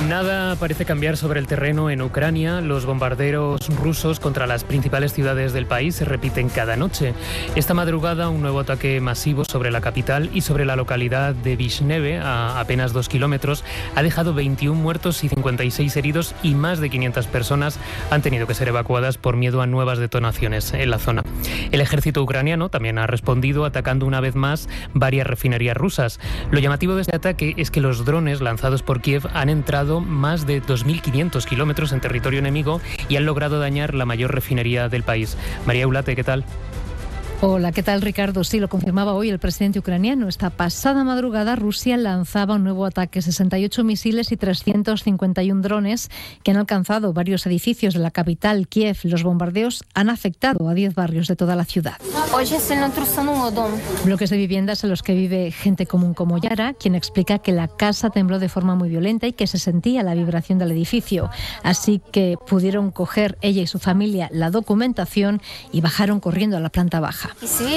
Nada parece cambiar sobre el terreno en Ucrania. Los bombardeos rusos contra las principales ciudades del país se repiten cada noche. Esta madrugada, un nuevo ataque masivo sobre la capital y sobre la localidad de Vishneve, a apenas 2 kilómetros, ha dejado 21 muertos y 56 heridos, y más de 500 personas han tenido que ser evacuadas por miedo a nuevas detonaciones en la zona. El ejército ucraniano también ha respondido atacando una vez más varias refinerías rusas. Lo llamativo de este ataque es que los drones lanzados por Kiev han entrado más de 2.500 kilómetros en territorio enemigo y han logrado dañar la mayor refinería del país. María Eulate, ¿qué tal? Hola, ¿qué tal, Ricardo? Sí, lo confirmaba hoy el presidente ucraniano. Esta pasada madrugada Rusia lanzaba un nuevo ataque, 68 misiles y 351 drones que han alcanzado varios edificios de la capital, Kiev. Los bombardeos han afectado a 10 barrios de toda la ciudad. Bloques de viviendas en los que vive gente común como Yara, quien explica que la casa tembló de forma muy violenta y que se sentía la vibración del edificio. Así que pudieron coger ella y su familia la documentación y bajaron corriendo a la planta baja.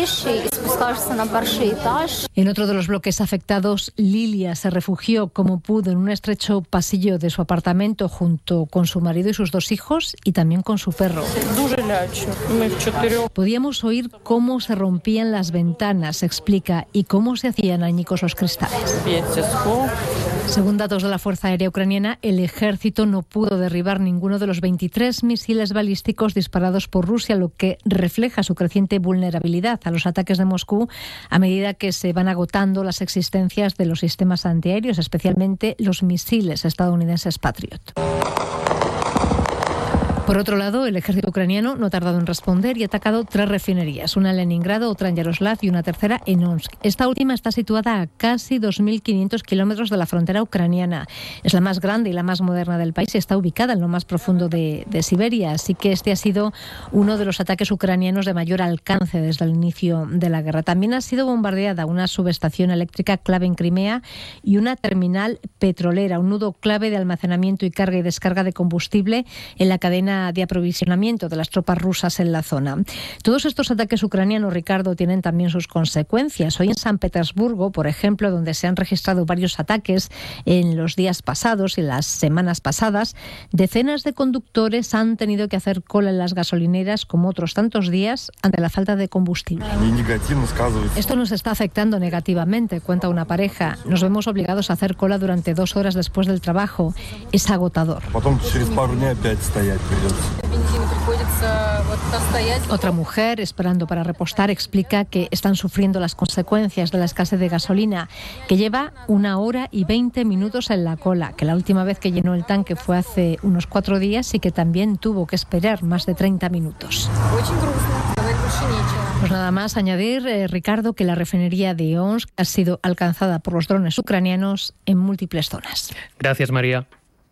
En otro de los bloques afectados, Lilia se refugió como pudo en un estrecho pasillo de su apartamento junto con su marido y sus 2 hijos y también con su perro. Podíamos oír cómo se rompían las ventanas, explica, y cómo se hacían añicos los cristales. Según datos de la Fuerza Aérea Ucraniana, el ejército no pudo derribar ninguno de los 23 misiles balísticos disparados por Rusia, lo que refleja su creciente vulnerabilidad a los ataques de Moscú a medida que se van agotando las existencias de los sistemas antiaéreos, especialmente los misiles estadounidenses Patriot. Por otro lado, el ejército ucraniano no ha tardado en responder y ha atacado 3 refinerías, una en Leningrado, otra en Yaroslav y una tercera en Omsk. Esta última está situada a casi 2.500 kilómetros de la frontera ucraniana. Es la más grande y la más moderna del país y está ubicada en lo más profundo de Siberia, así que este ha sido uno de los ataques ucranianos de mayor alcance desde el inicio de la guerra. También ha sido bombardeada una subestación eléctrica clave en Crimea y una terminal petrolera, un nudo clave de almacenamiento y carga y descarga de combustible en la cadena de aprovisionamiento de las tropas rusas en la zona. Todos estos ataques ucranianos, Ricardo, tienen también sus consecuencias. Hoy en San Petersburgo, por ejemplo, donde se han registrado varios ataques en los días pasados y las semanas pasadas, decenas de conductores han tenido que hacer cola en las gasolineras como otros tantos días ante la falta de combustible. Esto nos está afectando negativamente, cuenta una pareja. Nos vemos obligados a hacer cola durante 2 horas después del trabajo. Es agotador. Otra mujer, esperando para repostar, explica que están sufriendo las consecuencias de la escasez de gasolina, que lleva 1 hora y 20 minutos en la cola, que la última vez que llenó el tanque fue hace unos 4 días y que también tuvo que esperar más de 30 minutos. Pues nada más añadir, Ricardo, que la refinería de Omsk ha sido alcanzada por los drones ucranianos en múltiples zonas. Gracias, María.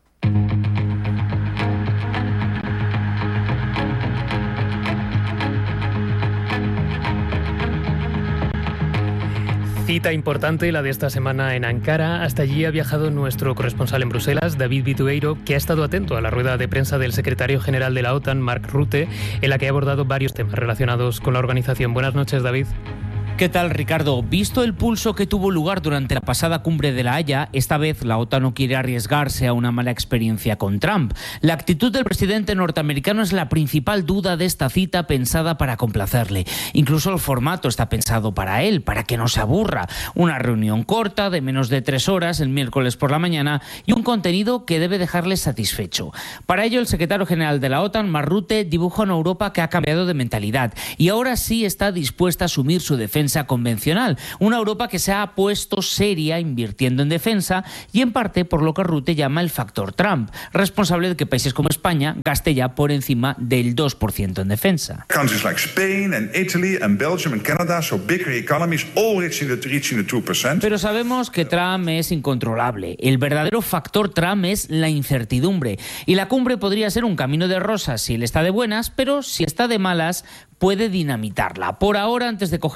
Cita importante la de esta semana en Ankara. Hasta allí ha viajado nuestro corresponsal en Bruselas, David Bitueiro, que ha estado atento a la rueda de prensa del secretario general de la OTAN, Mark Rutte, en la que ha abordado varios temas relacionados con la organización. Buenas noches, David. ¿Qué tal, Ricardo? Visto el pulso que tuvo lugar durante la pasada cumbre de La Haya, esta vez la OTAN no quiere arriesgarse a una mala experiencia con Trump. La actitud del presidente norteamericano es la principal duda de esta cita pensada para complacerle. Incluso el formato está pensado para él, para que no se aburra. Una reunión corta de menos de 3 horas el miércoles por la mañana y un contenido que debe dejarle satisfecho. Para ello, el secretario general de la OTAN, Mark Rutte, dibuja una Europa que ha cambiado de mentalidad y ahora sí está dispuesta a asumir su defensa convencional, una Europa que se ha puesto seria invirtiendo en defensa y en parte por lo que Rutte llama el factor Trump, responsable de que países como España gaste ya por encima del 2% en defensa. Countries like Spain and Italy and Belgium and Canada, so bigger economies, all reaching the 2%. Pero sabemos que Trump es incontrolable. El verdadero factor Trump es la incertidumbre y la cumbre podría ser un camino de rosas si él está de buenas, pero si está de malas puede dinamitarla. Por ahora, antes de coger el avión,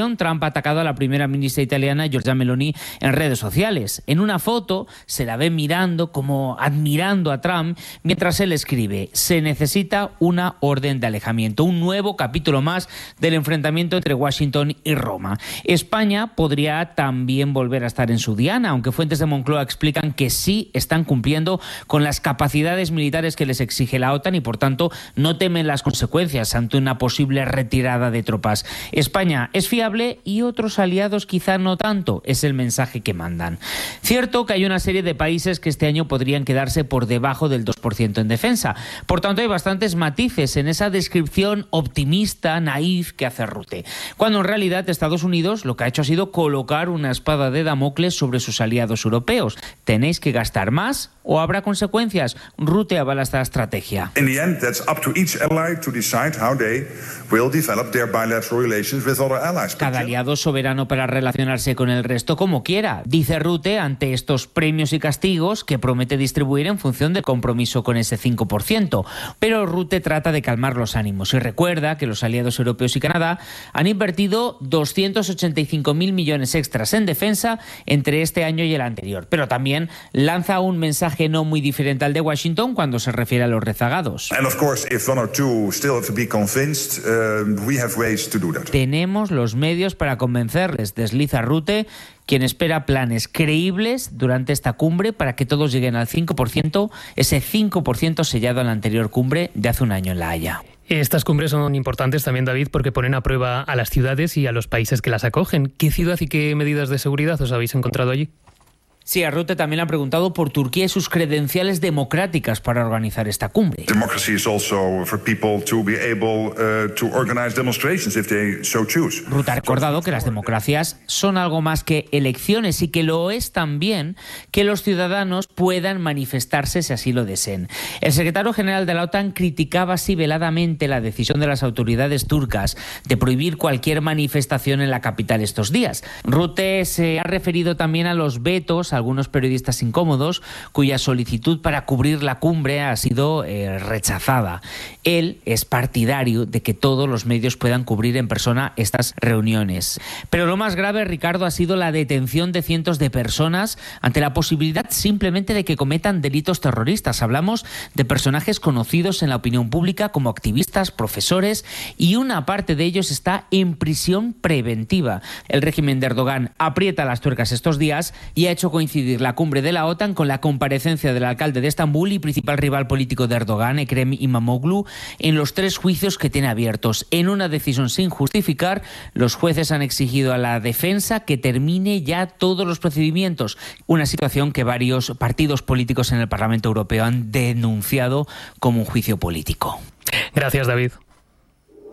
ocasión, Trump ha atacado a la primera ministra italiana, Giorgia Meloni, en redes sociales. En una foto se la ve mirando, como admirando a Trump, mientras él escribe: se necesita una orden de alejamiento, un nuevo capítulo más del enfrentamiento entre Washington y Roma. España podría también volver a estar en su diana, aunque fuentes de Moncloa explican que sí están cumpliendo con las capacidades militares que les exige la OTAN y, por tanto, no temen las consecuencias ante una posible retirada de tropas. España es fiable y otros aliados quizá no tanto, es el mensaje que mandan. Cierto que hay una serie de países que este año podrían quedarse por debajo del 2% en defensa. Por tanto, hay bastantes matices en esa descripción optimista, naif que hace Rutte, cuando en realidad Estados Unidos lo que ha hecho ha sido colocar una espada de Damocles sobre sus aliados europeos. Tenéis que gastar más o habrá consecuencias. Rutte avala esta estrategia. In the end, that's up to each ally to decide how they will develop their bilateral relations with other allies. Cada aliado es soberano para relacionarse con el resto como quiera, dice Rutte ante estos premios y castigos que promete distribuir en función del compromiso con ese 5%. Pero Rutte trata de calmar los ánimos y recuerda que los aliados europeos y Canadá han invertido 285.000 millones extras en defensa entre este año y el anterior. Pero también lanza un mensaje no muy diferente al de Washington cuando se refiere a los rezagados. And of course, if one or two still have to be convinced, we have ways to do that. Tenemos los medios para convencerles, desliza Rutte, quien espera planes creíbles durante esta cumbre para que todos lleguen al 5%, ese 5% sellado en la anterior cumbre de hace un año en La Haya. Estas cumbres son importantes también, David, porque ponen a prueba a las ciudades y a los países que las acogen. ¿Qué ciudad y qué medidas de seguridad os habéis encontrado allí? Sí, a Rutte también le han preguntado por Turquía y sus credenciales democráticas para organizar esta cumbre. Democracy is also for people to be able to organize demonstrations if they so choose. Rutte ha recordado que las democracias son algo más que elecciones y que lo es también que los ciudadanos puedan manifestarse si así lo deseen. El secretario general de la OTAN criticaba así veladamente la decisión de las autoridades turcas de prohibir cualquier manifestación en la capital estos días. Rutte se ha referido también a los vetos a algunos periodistas incómodos cuya solicitud para cubrir la cumbre ha sido rechazada. Él es partidario de que todos los medios puedan cubrir en persona estas reuniones. Pero lo más grave, Ricardo, ha sido la detención de cientos de personas ante la posibilidad simplemente de que cometan delitos terroristas. Hablamos de personajes conocidos en la opinión pública como activistas, profesores, y una parte de ellos está en prisión preventiva. El régimen de Erdogan aprieta las tuercas estos días y ha hecho coincidir la cumbre de la OTAN con la comparecencia del alcalde de Estambul y principal rival político de Erdogan, Ekrem İmamoğlu, en los 3 juicios que tiene abiertos. En una decisión sin justificar, los jueces han exigido a la defensa que termine ya todos los procedimientos, una situación que varios partidos políticos en el Parlamento Europeo han denunciado como un juicio político. Gracias, David.